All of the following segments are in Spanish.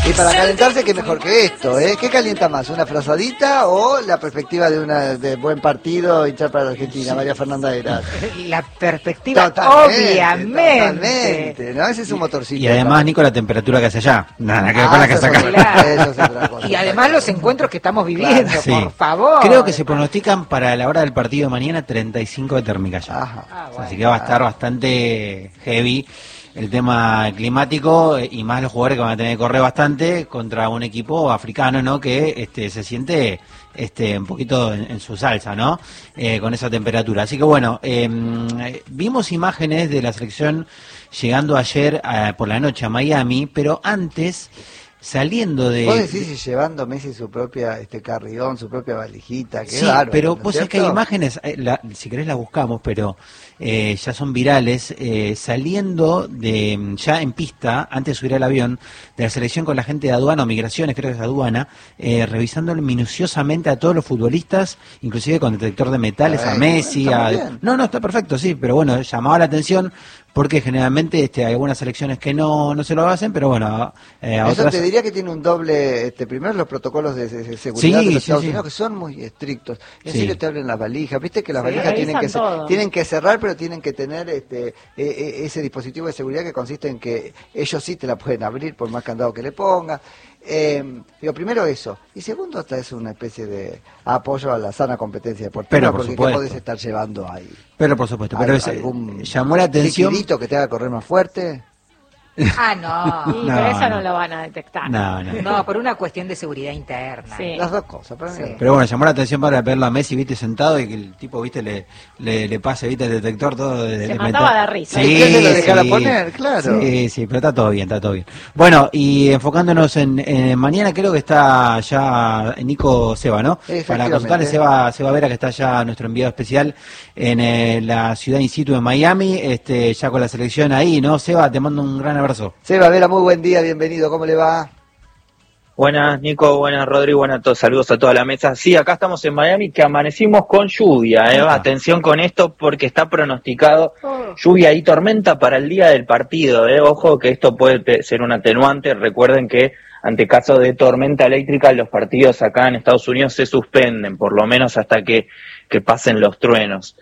Y para calentarse, qué mejor que esto, ¿eh? ¿Qué calienta más? ¿Una frazadita o la perspectiva de buen partido hinchar para la Argentina? María Fernanda Heras. La perspectiva, obviamente. ¿No? Ese es un motorcito. Y además, Nico, la temperatura que hace allá. Nada que ver con la que saca. Eso es otra cosa. Y además los encuentros que estamos viviendo, sí. Por favor. Creo que se pronostican para la hora del partido de mañana 35 de térmica ya. Bueno, así que va a estar bastante heavy el tema climático y más los jugadores que van a tener que correr bastante contra un equipo africano, ¿no? Que se siente un poquito en su salsa, ¿no? Con esa temperatura. Así que bueno, vimos imágenes de la selección llegando ayer por la noche a Miami, pero antes, saliendo de... Vos decís llevando Messi su propia carrión, su propia valijita, que sí, bárbaro, pero ¿no vos sabés que hay imágenes, si querés las buscamos, pero ya son virales, saliendo de ya en pista, antes de subir al avión, de la selección con la gente de aduana o migraciones, creo que es aduana, revisando minuciosamente a todos los futbolistas, inclusive con detector de metales, a Messi, No, está perfecto, sí, pero bueno, llamaba la atención porque generalmente hay algunas selecciones que no se lo hacen, pero bueno, eso otras... te diría que tiene un doble, primero los protocolos de seguridad de los Estados Unidos, que son muy estrictos. En serio te abren las valijas, viste que las valijas tienen que cerrar, pero tienen que tener ese dispositivo de seguridad que consiste en que ellos sí te la pueden abrir por más candado que le pongas. Primero eso, y segundo hasta es una especie de apoyo a la sana competencia deportiva, porque ¿qué podés estar llevando ahí? Pero por supuesto, pero llamó la atención que te haga correr más fuerte. Pero eso no lo van a detectar. No, por una cuestión de seguridad interna. Sí. Las dos cosas. Pero bueno, llamó la atención para verlo a Messi, viste, sentado y que el tipo, viste, le pase, viste, el detector todo. Se mataba de risa. Sí, se lo dejara poner, claro. Sí, pero está todo bien. Bueno, y enfocándonos en mañana, creo que está ya Nico Seba, ¿no? Para consultarle, Seba Vera, que está ya nuestro enviado especial en la ciudad in situ de Miami, ya con la selección ahí, ¿no? Seba, te mando un gran abrazo. Seba Vera, muy buen día, bienvenido, ¿cómo le va? Buenas Nico, buenas Rodrigo, buenas a todos, saludos a toda la mesa. Sí, acá estamos en Miami, que amanecimos con lluvia, atención con esto porque está pronosticado lluvia y tormenta para el día del partido, ojo que esto puede ser un atenuante, recuerden que ante caso de tormenta eléctrica los partidos acá en Estados Unidos se suspenden, por lo menos hasta que pasen los truenos.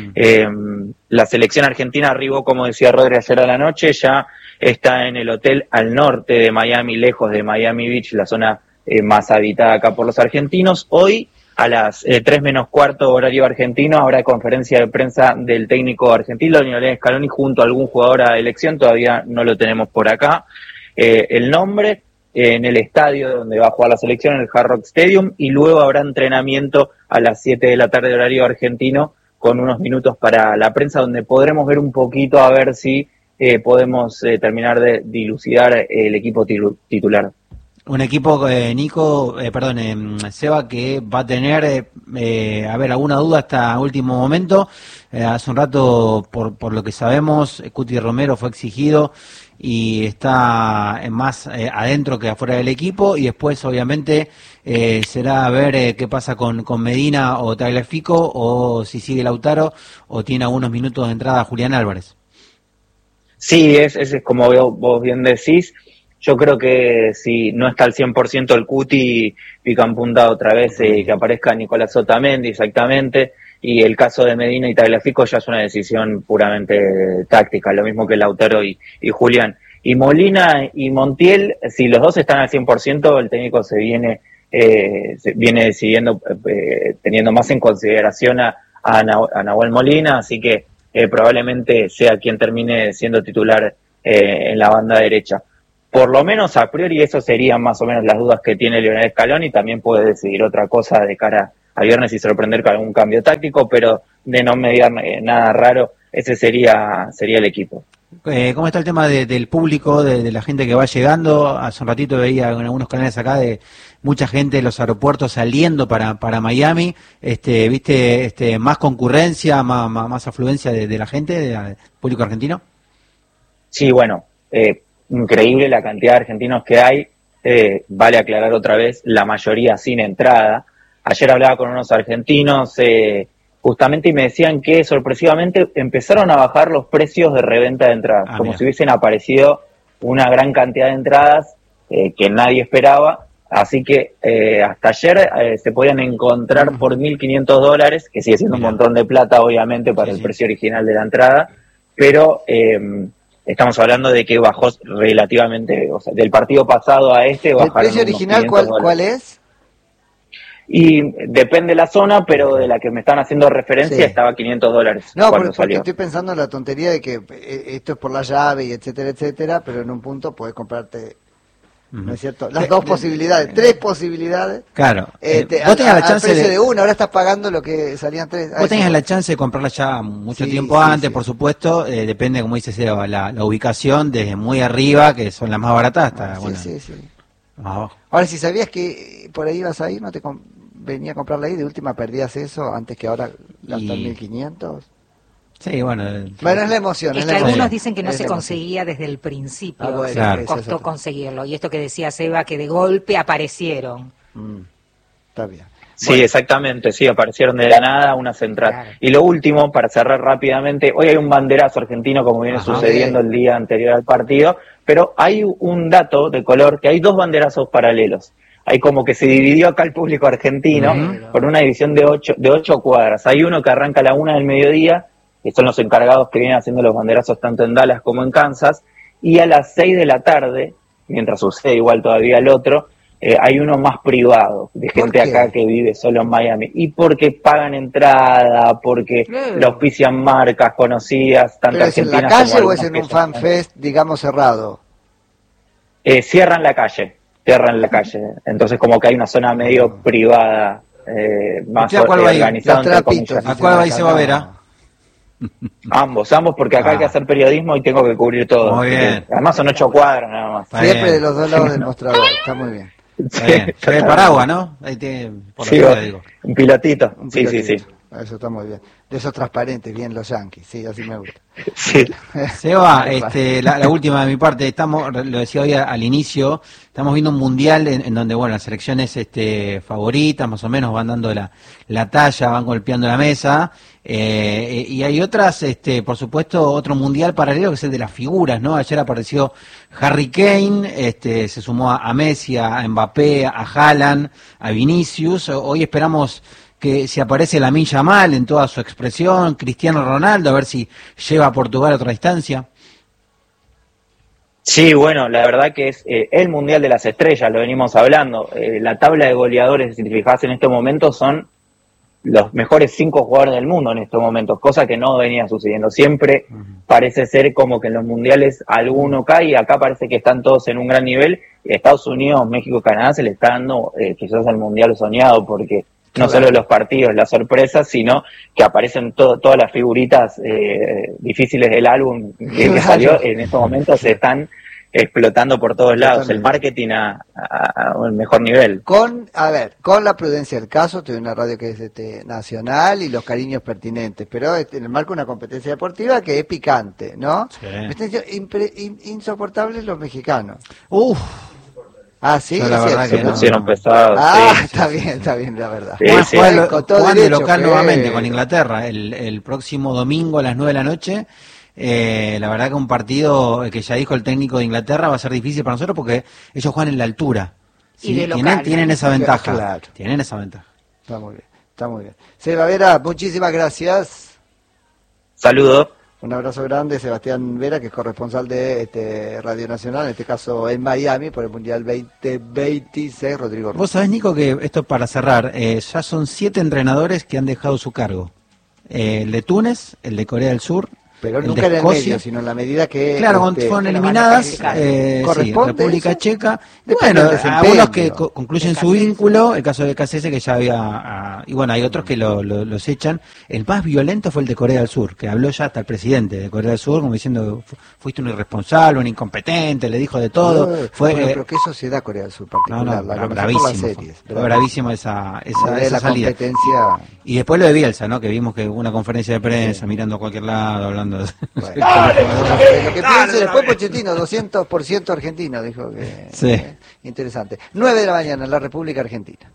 La selección argentina arribó, como decía Rodri ayer a la noche, ya está en el hotel al norte de Miami, lejos de Miami Beach, la zona más habitada acá por los argentinos. Hoy, a las 3 menos cuarto horario argentino, habrá conferencia de prensa del técnico argentino, Lionel Scaloni, junto a algún jugador a elección, todavía no lo tenemos por acá. El nombre en el estadio donde va a jugar la selección, en el Hard Rock Stadium, y luego habrá entrenamiento a las 7 de la tarde horario argentino, con unos minutos para la prensa, donde podremos ver un poquito a ver si podemos terminar de dilucidar el equipo titular. Un equipo, Seba, que va a tener, alguna duda hasta último momento. Hace un rato, por lo que sabemos, Cuti Romero fue exigido y está más adentro que afuera del equipo, y después obviamente será ver qué pasa con Medina o Tagliafico, o si sigue Lautaro, o tiene algunos minutos de entrada Julián Álvarez. Sí, es como vos bien decís. Yo creo que si no está al 100% el Cuti, pican punta otra vez que aparezca Nicolás Otamendi, exactamente. Y el caso de Medina y Tagliafico ya es una decisión puramente táctica, lo mismo que Lautaro y Julián. Y Molina y Montiel, si los dos están al 100%, el técnico se viene decidiendo, teniendo más en consideración a Nahuel Molina, así que probablemente sea quien termine siendo titular en la banda derecha. Por lo menos a priori eso serían más o menos las dudas que tiene Lionel Scaloni. También puede decidir otra cosa de cara al viernes y sorprender con algún cambio táctico, pero de no mediar nada raro, ese sería el equipo. ¿Cómo está el tema del público, de la gente que va llegando? Hace un ratito veía en algunos canales acá de mucha gente de los aeropuertos saliendo para Miami. ¿Viste más concurrencia, más afluencia de la gente, del público argentino? Sí, bueno, increíble la cantidad de argentinos que hay. Vale aclarar otra vez, la mayoría sin entrada. Ayer hablaba con unos argentinos justamente y me decían que sorpresivamente empezaron a bajar los precios de reventa de entradas, como si hubiesen aparecido una gran cantidad de entradas que nadie esperaba. Así que hasta ayer se podían encontrar por $1.500, que sigue siendo un montón de plata, obviamente, para el precio original de la entrada, pero estamos hablando de que bajó relativamente, o sea, del partido pasado a este bajaron. ¿El precio original cuál es? Y depende de la zona, pero de la que me están haciendo referencia estaba $500. No, porque estoy pensando en la tontería de que esto es por la llave y etcétera, etcétera, pero en un punto podés comprarte... ¿No es cierto? Las dos posibilidades, 3 posibilidades. Claro. Vos tenías la chance de una, ahora estás pagando lo que salían 3. Vos tenías la chance de comprarla ya mucho tiempo antes, por supuesto. Depende, como dice Seba, la ubicación, desde muy arriba, que son las más baratas, hasta más abajo. Ahora, si sabías que por ahí ibas a ir, ¿no te venía a comprarla ahí? De última perdías eso antes que ahora gastar 1.500. Sí, bueno. Bueno, es la emoción. Es que algunos dicen que no se conseguía desde el principio. Costó conseguirlo. Y esto que decía Seba, que de golpe aparecieron. Está bien. Sí, exactamente, sí, aparecieron de la nada una central. Claro. Y lo último, para cerrar rápidamente, hoy hay un banderazo argentino, como viene sucediendo el día anterior al partido, pero hay un dato de color, que hay 2 banderazos paralelos. Hay como que se dividió acá el público argentino por una división de 8 cuadras. Hay uno que arranca a la 1 del mediodía, que son los encargados que vienen haciendo los banderazos tanto en Dallas como en Kansas, y a las 6 de la tarde, mientras sucede igual todavía el otro, hay uno más privado, de gente acá que vive solo en Miami. Y porque pagan entrada, porque lo auspician marcas conocidas, tanto argentinas como... ¿Pero es en la calle o es en un fan fest, digamos, cerrado? Cierran la calle. Entonces como que hay una zona medio privada, más organizada. ¿A cuál va y se va a ver? Ambos, porque acá hay que hacer periodismo y tengo que cubrir todo. Muy bien. Además son 8 cuadras nada más. Siempre de los dos lados del mostrador, está muy bien. El paraguas, ¿no? Ahí digo. Un pilotito. Sí. Eso está muy bien. De esos transparentes, bien los Yankees, sí, así me gusta. Sí. Seba, la última de mi parte, lo decía hoy al inicio, estamos viendo un mundial en donde, bueno, las selecciones favoritas, más o menos, van dando la talla, van golpeando la mesa, y hay otras, por supuesto, otro mundial paralelo que es el de las figuras, ¿no? Ayer apareció Harry Kane, se sumó a Messi, a Mbappé, a Haaland, a Vinicius. Hoy esperamos que si aparece Lamine Yamal en toda su expresión, Cristiano Ronaldo, a ver si lleva a Portugal a otra distancia. Sí, bueno, la verdad que es el Mundial de las Estrellas, lo venimos hablando. La tabla de goleadores, si te fijas en este momento, son los mejores 5 jugadores del mundo en estos momentos, cosa que no venía sucediendo. Siempre parece ser como que en los mundiales alguno cae, y acá parece que están todos en un gran nivel. Estados Unidos, México, Canadá se le está dando quizás el mundial soñado, porque no solo los partidos, las sorpresas, sino que aparecen todas las figuritas difíciles del álbum que salió. En estos momentos se están explotando por todos lados. El marketing a un mejor nivel. Con la prudencia del caso, tuve una radio que es nacional y los cariños pertinentes, pero en el marco de una competencia deportiva que es picante, ¿no? Sí. Insoportables los mexicanos. Sí, la verdad que se pusieron pesados. Está bien, la verdad. Juegan de local nuevamente con Inglaterra el próximo domingo a las 9 de la noche. La verdad que un partido que ya dijo el técnico de Inglaterra va a ser difícil para nosotros porque ellos juegan en la altura. ¿Sí? Tienen esa ventaja. Claro. Tienen esa ventaja. Está muy bien. Seba Vera, muchísimas gracias. Saludos. Un abrazo grande, Sebastián Vera, que es corresponsal de Radio Nacional, en este caso en Miami, por el Mundial 2026, Rodrigo Ruiz. Vos sabés, Nico, que esto para cerrar, ya son 7 entrenadores que han dejado su cargo. El de Túnez, el de Corea del Sur, pero nunca en el medio, sino en la medida que... Claro, fueron eliminadas, República Checa. Bueno, algunos que concluyen su vínculo, el caso de KCS que ya había... y bueno, hay otros que los echan. El más violento fue el de Corea del Sur, que habló ya hasta el presidente de Corea del Sur, como diciendo, fuiste un irresponsable, un incompetente, le dijo de todo. Pero ¿qué sociedad Corea del Sur particular? Bravísimo esa salida. Competencia... Y después lo de Bielsa, ¿no? Que vimos que hubo una conferencia de prensa, mirando a cualquier lado, hablando... Bueno, lo que piense después Pochettino, 200% argentino, dijo que... Sí. Interesante. 9 de la mañana en la República Argentina.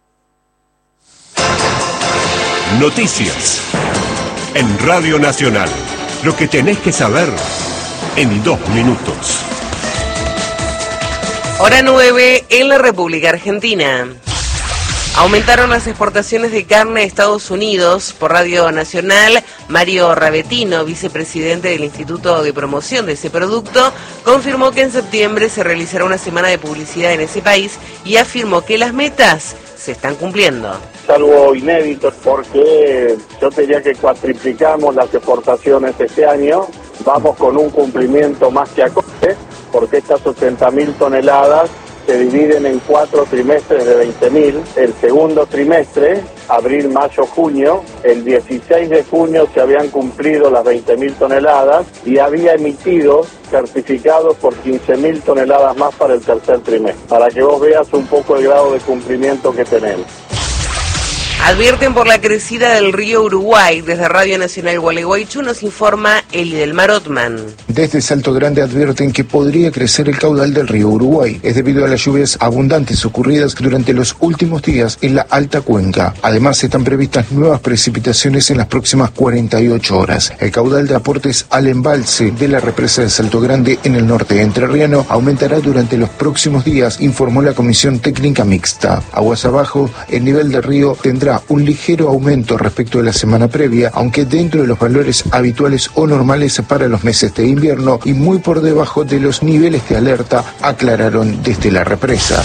Noticias en Radio Nacional. Lo que tenés que saber en 2 minutos. Hora 9 en la República Argentina. Aumentaron las exportaciones de carne a Estados Unidos. Por Radio Nacional, Mario Ravetino, vicepresidente del Instituto de Promoción de ese producto, confirmó que en septiembre se realizará una semana de publicidad en ese país y afirmó que las metas se están cumpliendo. Es algo inédito porque yo te diría que cuatriplicamos las exportaciones este año. Vamos con un cumplimiento más que acorde, porque estas 80.000 toneladas se dividen en 4 trimestres de 20.000. El segundo trimestre, abril, mayo, junio, el 16 de junio se habían cumplido las 20.000 toneladas y había emitido certificados por 15.000 toneladas más para el tercer trimestre, para que vos veas un poco el grado de cumplimiento que tenemos. Advierten por la crecida del río Uruguay. Desde Radio Nacional Gualeguaychú nos informa Elidelmar Otman. Desde Salto Grande advierten que podría crecer el caudal del río Uruguay. Es debido a las lluvias abundantes ocurridas durante los últimos días en la alta cuenca. Además, están previstas nuevas precipitaciones en las próximas 48 horas. El caudal de aportes al embalse de la represa de Salto Grande en el norte entrerriano aumentará durante los próximos días, informó la Comisión Técnica Mixta. Aguas abajo, el nivel del río tendrá un ligero aumento respecto de la semana previa, aunque dentro de los valores habituales o normales para los meses de invierno y muy por debajo de los niveles de alerta, aclararon desde la represa.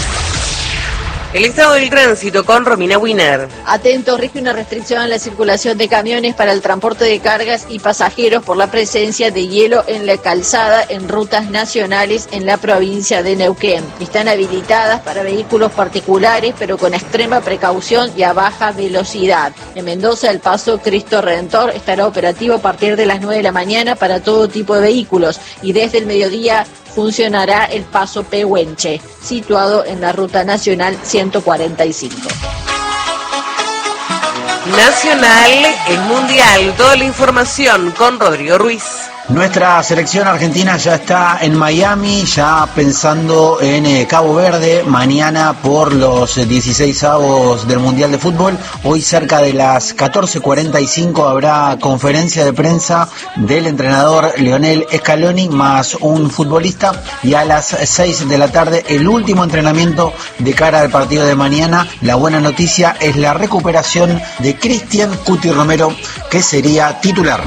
El estado del tránsito con Romina Wiener. Atentos, rige una restricción en la circulación de camiones para el transporte de cargas y pasajeros por la presencia de hielo en la calzada en rutas nacionales en la provincia de Neuquén. Están habilitadas para vehículos particulares, pero con extrema precaución y a baja velocidad. En Mendoza, el paso Cristo Redentor estará operativo a partir de las 9 de la mañana para todo tipo de vehículos y desde el mediodía funcionará el paso Pehuenche, situado en la ruta nacional 145. Nacional es mundial. Toda la información con Rodrigo Ruiz. Nuestra selección argentina ya está en Miami, ya pensando en Cabo Verde, mañana por los 16avos del Mundial de Fútbol. Hoy cerca de las 14:45 habrá conferencia de prensa del entrenador Lionel Scaloni más un futbolista, y a las 6 de la tarde el último entrenamiento de cara al partido de mañana. La buena noticia es la recuperación de Cristian Cuti Romero, que sería titular.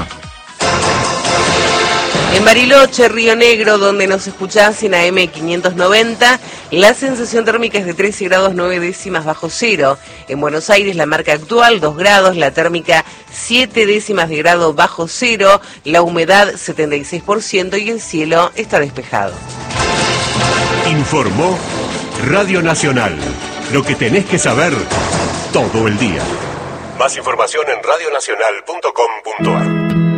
En Bariloche, Río Negro, donde nos escuchás en AM 590, la sensación térmica es de 13 grados 9 décimas bajo cero. En Buenos Aires, la marca actual 2 grados, la térmica 7 décimas de grado bajo cero, la humedad 76% y el cielo está despejado. Informó Radio Nacional. Lo que tenés que saber todo el día. Más información en radionacional.com.ar.